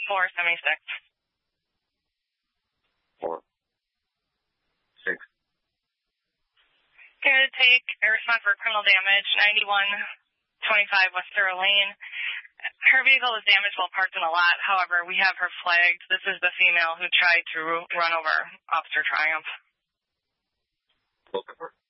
476. 4, 6. Going to take a response for criminal damage, 9125 Westero Lane. Her vehicle was damaged while parked in a lot. However, we have her flagged. This is the female who tried to run over Officer Triumph. Looking for